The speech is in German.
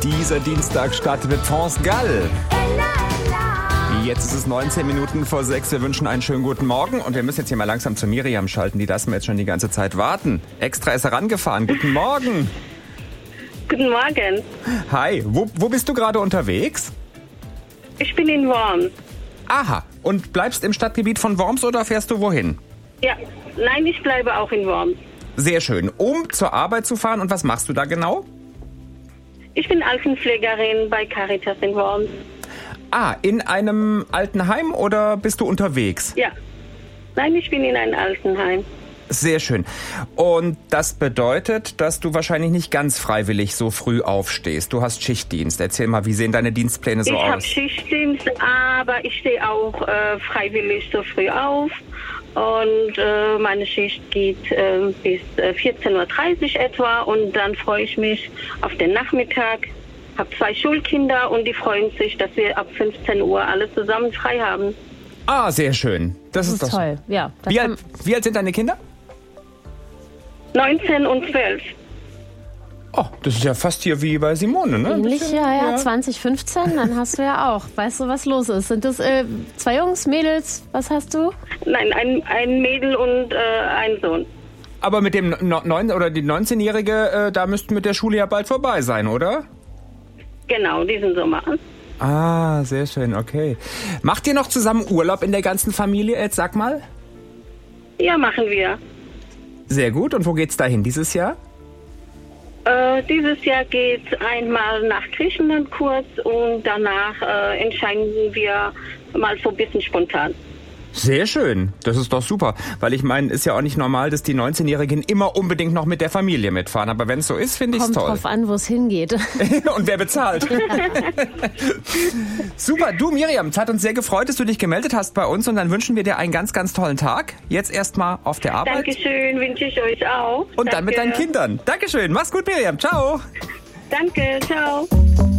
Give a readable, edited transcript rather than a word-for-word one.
Dieser Dienstag startet mit France Gall. Jetzt ist es 19 Minuten vor 6. Wir wünschen einen schönen guten Morgen. Und wir müssen jetzt hier mal langsam zu Miriam schalten. Die lassen wir jetzt schon die ganze Zeit warten. Extra ist herangefahren. Guten Morgen. Guten Morgen. Hi, wo bist du gerade unterwegs? Ich bin in Worms. Aha, und bleibst im Stadtgebiet von Worms oder fährst du wohin? Ja, nein, ich bleibe auch in Worms. Sehr schön. Um zur Arbeit zu fahren. Und was machst du da genau? Ich bin Altenpflegerin bei Caritas in Worms. Ah, in einem Altenheim oder bist du unterwegs? Ja. Nein, ich bin in einem Altenheim. Sehr schön. Und das bedeutet, dass du wahrscheinlich nicht ganz freiwillig so früh aufstehst. Du hast Schichtdienst. Erzähl mal, wie sehen deine Dienstpläne so aus? Ich habe Schichtdienst, aber ich stehe auch freiwillig so früh auf. Und meine Schicht geht bis 14.30 Uhr etwa. Und dann freue ich mich auf den Nachmittag. Ich habe 2 Schulkinder und die freuen sich, dass wir ab 15 Uhr alle zusammen frei haben. Ah, sehr schön. Das ist doch toll. Ja, wie alt sind deine Kinder? 19 und 12. Oh, das ist ja fast hier wie bei Simone, ne? Ähnlich, ja, 2015, dann hast du ja auch. Weißt du, was los ist? Sind das 2 Jungs, Mädels? Was hast du? Nein, ein Mädel und ein Sohn. Aber mit dem die 19-Jährige, da müssten mit der Schule ja bald vorbei sein, oder? Genau, diesen Sommer. Ah, sehr schön, okay. Macht ihr noch zusammen Urlaub in der ganzen Familie, jetzt sag mal? Ja, machen wir. Sehr gut. Und wo geht's dahin dieses Jahr? Dieses Jahr geht's einmal nach Griechenland kurz und danach entscheiden wir mal so ein bisschen spontan. Sehr schön. Das ist doch super. Weil ich meine, ist ja auch nicht normal, dass die 19-Jährigen immer unbedingt noch mit der Familie mitfahren. Aber wenn es so ist, finde ich es toll. Kommt drauf an, wo es hingeht. Und wer bezahlt? Super. Du, Miriam, es hat uns sehr gefreut, dass du dich gemeldet hast bei uns. Und dann wünschen wir dir einen ganz, ganz tollen Tag. Jetzt erstmal auf der Arbeit. Dankeschön, wünsche ich euch auch. Und dann mit deinen Kindern. Dankeschön. Mach's gut, Miriam. Ciao. Danke, ciao.